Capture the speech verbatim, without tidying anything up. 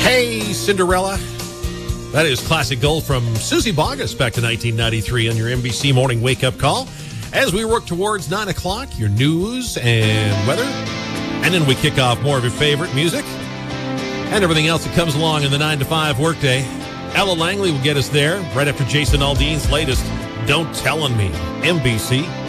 Hey, Cinderella. That is classic gold from Susie Boggess back to nineteen ninety-three on your N B C Morning Wake Up Call. As we work towards nine o'clock, your news and weather. And then we kick off more of your favorite music and everything else that comes along in the nine to five workday. Ella Langley will get us there right after Jason Aldean's latest Don't Tell On Me, N B C.